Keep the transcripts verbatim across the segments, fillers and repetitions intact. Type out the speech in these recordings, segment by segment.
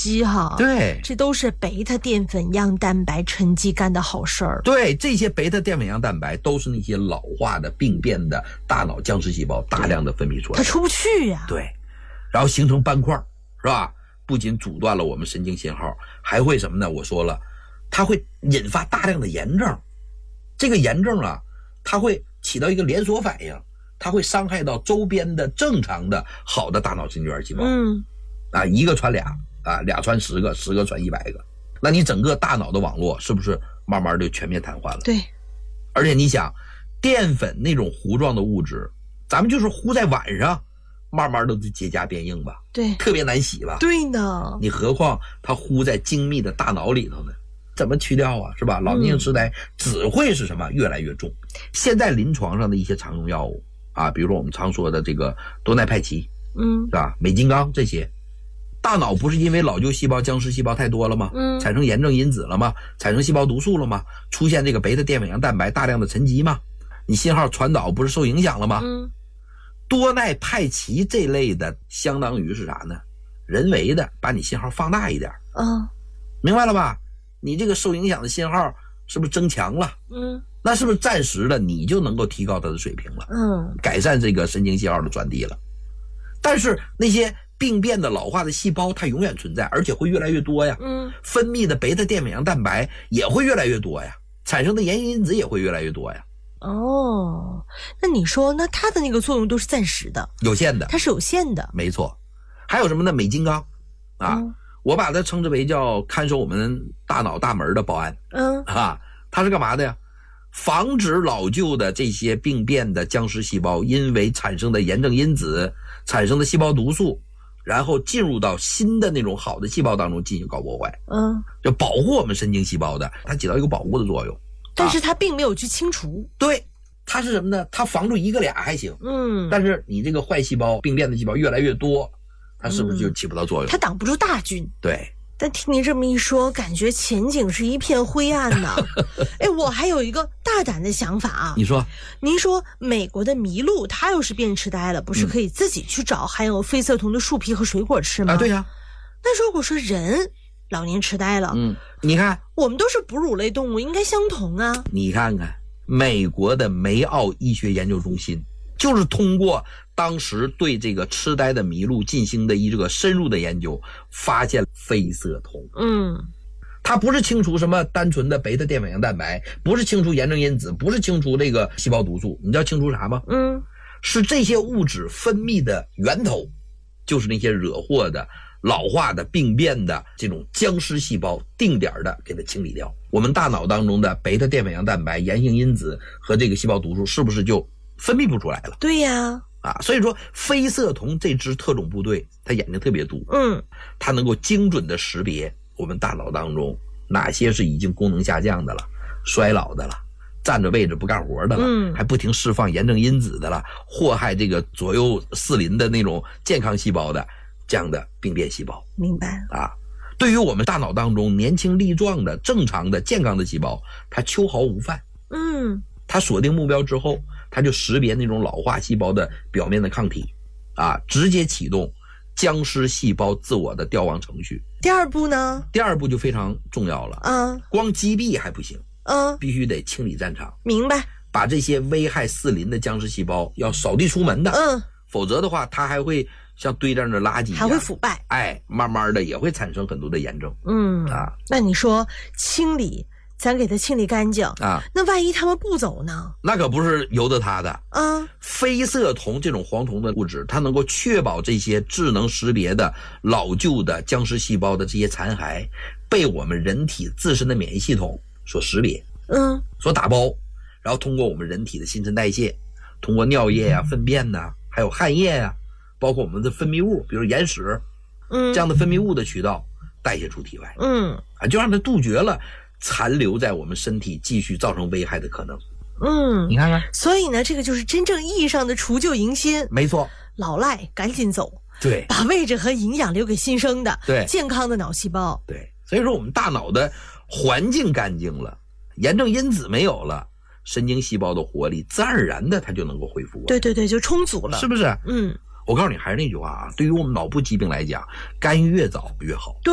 肌哈， 对， 这都是贝塔淀粉样蛋白沉积干的好事儿。 对，这些贝塔淀粉样蛋白都是那些老化的病变的大脑僵尸细胞大量的分泌出来， 它出不去呀、啊。 对，然后形成斑块，是吧？不仅阻断了我们神经信号，还会什么呢？我说了，它会引发大量的炎症。这个炎症啊，它会起到一个连锁反应，它会伤害到周边的正常的好的大脑神经元细胞。 嗯， 啊，一个传俩，啊，俩传十个，十个传一百个，那你整个大脑的网络是不是慢慢就全面瘫痪了？ 对。 而且你想，淀粉那种糊状的物质，咱们就是糊在碗上，慢慢都结痂变硬吧？ 对， 特别难洗吧？ 对呢。 你何况它糊在精密的大脑里头呢？怎么去掉啊？是吧？老年性痴呆只会是什么？越来越重。现在临床上的一些常用药物啊，比如说我们常说的这个多奈派奇， 嗯， 是吧？美金刚这些，大脑不是因为老旧细胞、僵尸细胞太多了吗？ 嗯， 产生炎症因子了吗？产生细胞毒素了吗？出现这个贝塔淀粉样蛋白大量的沉积吗？你信号传导不是受影响了吗？ 嗯， 多奈派奇这类的，相当于是啥呢？人为的把你信号放大一点。 嗯， 明白了吧？你这个受影响的信号是不是增强了？ 嗯， 那是不是暂时的你就能够提高它的水平了？ 嗯， 改善这个神经信号的传递了。但是那些病变的老化的细胞它永远存在，而且会越来越多呀。 嗯， 分泌的贝塔淀粉样蛋白也会越来越多呀，产生的炎性因子也会越来越多呀。 哦，那你说，那它的那个作用都是暂时的， 有限的， 它是有限的。 没错。还有什么呢？美金刚啊。嗯，我把它称之为叫看守我们大脑大门的保安。 嗯啊，它是干嘛的呀？防止老旧的这些病变的僵尸细胞因为产生的炎症因子产生的细胞毒素，然后进入到新的那种好的细胞当中进行搞破坏。 嗯， 就保护我们神经细胞的，它起到一个保护的作用。 但是它并没有去清除。 啊，对，它是什么呢？它防住一个俩还行。 嗯， 但是你这个坏细胞、病变的细胞越来越多，它是不是就起不到作用？ 嗯，它挡不住大军。 对。 但听您这么一说，感觉前景是一片灰暗呐。哎，我还有一个大胆的想法啊。 你说， 您说美国的麋鹿，它要是变痴呆了，不是可以自己去找含有非色酮的树皮和水果吃吗？ 啊，对呀。 那如果说人老年痴呆了， 嗯，你看， 我们都是哺乳类动物，应该相同啊。 你看看，美国的梅奥医学研究中心就是通过当时对这个痴呆的麋鹿进行的一个深入的研究，发现非色酮。 嗯， 它不是清除什么单纯的贝塔淀粉样蛋白，不是清除炎症因子，不是清除这个细胞毒素，你知道清除啥吗？ 嗯， 是这些物质分泌的源头，就是那些惹祸的、老化的、病变的这种僵尸细胞，定点的给它清理掉。我们大脑当中的贝塔淀粉样蛋白、炎性因子和这个细胞毒素，是不是就分泌不出来了？ 对呀。 啊，所以说非色酮这支特种部队，它眼睛特别毒， 嗯， 它能够精准的识别我们大脑当中哪些是已经功能下降的了、衰老的了、站着位置不干活的了， 嗯， 还不停释放炎症因子的了，祸害这个左右四邻的那种健康细胞的这样的病变细胞。 明白啊？对于我们大脑当中年轻力壮的、正常的、健康的细胞，它秋毫无犯。 嗯， 它锁定目标之后，它就识别那种老化细胞的表面的抗体，啊，直接启动僵尸细胞自我的凋亡程序。 第二步呢？ 第二步就非常重要了啊， 光击毙还不行， 嗯， 必须得清理战场。 明白。 把这些危害四邻的僵尸细胞要扫地出门的， 嗯， 否则的话，它还会像堆这样的垃圾一样， 还会腐败， 哎，慢慢的也会产生很多的炎症。 嗯啊， 那你说清理，咱给它清理干净啊， 那万一他们不走呢？ 那可不是由得他的啊。 非色酮这种黄酮的物质，它能够确保这些智能识别的老旧的僵尸细胞的这些残骸被我们人体自身的免疫系统所识别， 嗯， 所打包，然后通过我们人体的新陈代谢，通过尿液呀、啊、粪便呐、啊，还有汗液呀、啊，包括我们的分泌物，比如眼屎， 嗯， 这样的分泌物的渠道代谢出体外， 嗯， 啊，就让它杜绝了残留在我们身体继续造成危害的可能。 嗯， 你看看， 所以呢，这个就是真正意义上的除旧迎新。 没错， 老赖赶紧走， 对， 把位置和营养留给新生的， 对， 健康的脑细胞。 对，所以说我们大脑的环境干净了，炎症因子没有了，神经细胞的活力自然而然的它就能够恢复。 对对对，就充足了， 是不是？ 嗯， 我告诉你，还是那句话啊，对于我们脑部疾病来讲，干预越早越好。 对。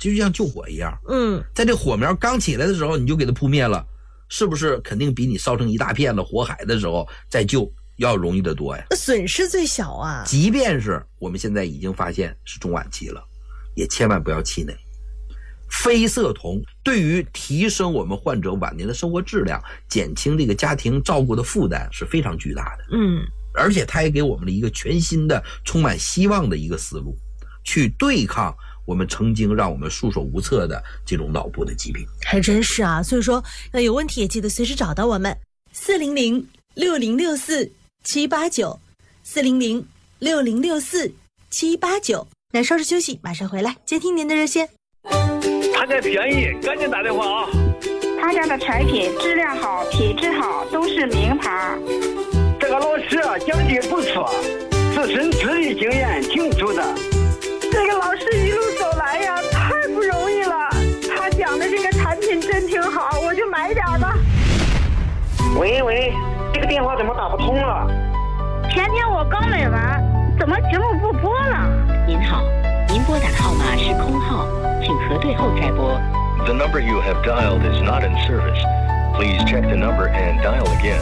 就像救火一样。 嗯， 在这火苗刚起来的时候，你就给它扑灭了，是不是肯定比你烧成一大片的火海的时候再救要容易得多呀？ 损失最小啊。 即便是我们现在已经发现是中晚期了，也千万不要气馁。非色酮对于提升我们患者晚年的生活质量，减轻这个家庭照顾的负担是非常巨大的。 嗯， 而且它也给我们了一个全新的充满希望的一个思路，去对抗我们曾经让我们束手无策的这种脑部的疾病。 还真是啊，所以说那有问题也记得随时找到我们四零零六零六四七八九 四零零六零六四七八九。那稍事休息，马上回来接听您的热线。 他家便宜，赶紧打电话啊！ 他家的产品质量好，品质好，都是名牌。 这个老师啊，讲的不错，自身资历经验挺足的。 这个老师一路走来呀，太不容易了。他讲的这个产品真挺好，我就买点吧。 喂喂，这个电话怎么打不通了？ 前天我刚买完，怎么节目不播了？ 您好，您拨打的号码是空号，请核对后再拨。 The number you have dialed is not in service. Please check the number and dial again.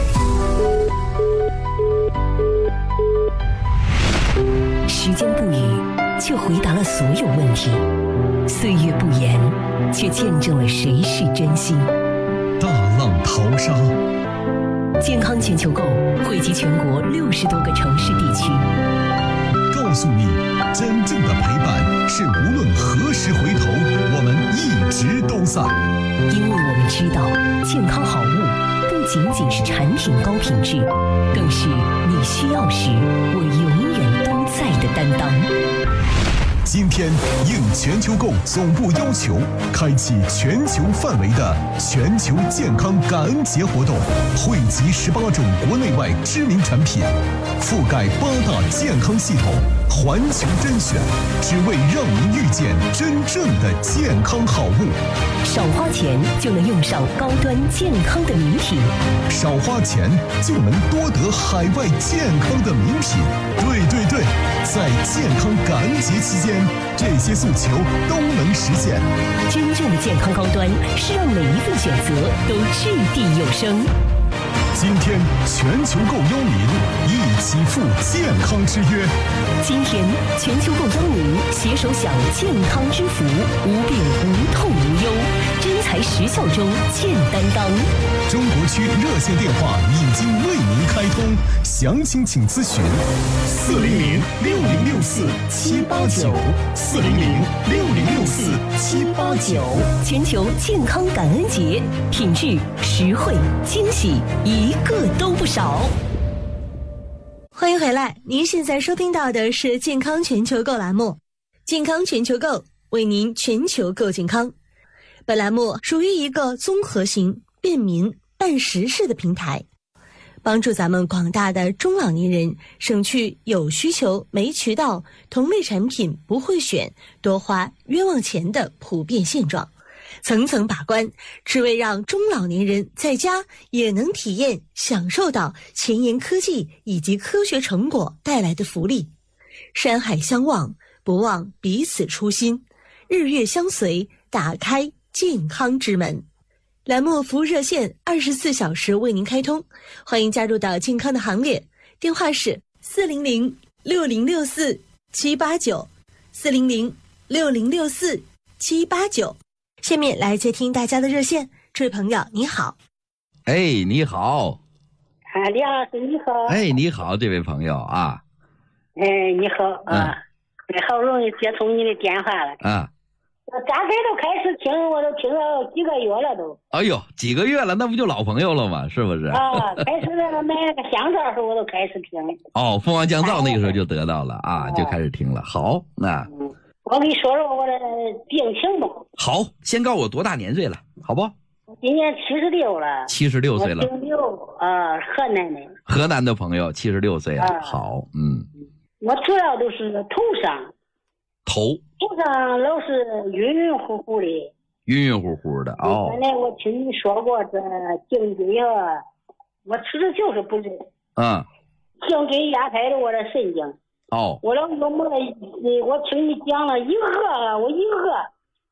时间不语，却回答了所有问题；岁月不言，却见证了谁是真心。 大浪淘沙， 健康全球购汇集全国六十多个城市地区， 告诉你，真正的陪伴是无论何时回头，我们一直都在。 因为我们知道，健康好物不仅仅是产品高品质，更是你需要时我永远都在的担当。 今天应全球购总部要求，开启全球范围的全球健康感恩节活动，汇集十八种国内外知名产品，覆盖八大健康系统，环球甄选，只为让您遇见真正的健康好物。 少花钱就能用上高端健康的名品， 少花钱就能多得海外健康的名品。对对对，在健康感恩节期间，这些诉求都能实现。 真正的健康高端是让每一份选择都掷地有声。 今天全球购邀您一起赴健康之约。 今天全球购邀您携手享健康之福，无病无痛无忧，真材实效中见担当。 中国区热线电话已经为您开通，详情请咨询四零零六零六四七八九四零零六零六四七八九。 全球健康感恩节，品质、实惠、惊喜，一个都不少。 欢迎回来，您现在收听到的是健康全球购栏目，健康全球购为您全球购健康。本栏目属于一个综合型、便民、办实事的平台，帮助咱们广大的中老年人省去有需求没渠道、同类产品不会选、多花冤枉钱的普遍现状，层层把关，只为让中老年人在家也能体验享受到前沿科技以及科学成果带来的福利。山海相望，不忘彼此初心，日月相随，打开健康之门。栏目服务热线二十四小时为您开通，欢迎加入到健康的行列，电话是四零零六零六四七八九 四零零六零六四七八九。下面来接听大家的热线，这位朋友你好。 哎，你好。 啊，李老师你好。 哎，你好，这位朋友啊。 哎，你好啊，嗯、好不容易接通你的电话了啊。 我大概都开始听，我都听了几个月了都。 哎呦，几个月了，那不就老朋友了吗？是不是？ 啊，开始那个买那个香皂时候我都开始听。 哦，蜂王降噪那个时候就得到了啊，就开始听了。好，那、 嗯、我给你说说我的病情吧。 好，先告诉我多大年岁了，好不？ 今年七十六了。 七十六岁了。 姓刘啊，河南的。 河南的朋友，七十六岁了、啊。好，嗯。 我主要都是头上。 头头上老是晕晕乎乎的， 晕晕乎乎的哦。 原来我听你说过这颈椎啊，我吃的就是不对。 嗯。 颈椎压开了我的神经。 哦。 我老有么，我听你讲了一喝，我一喝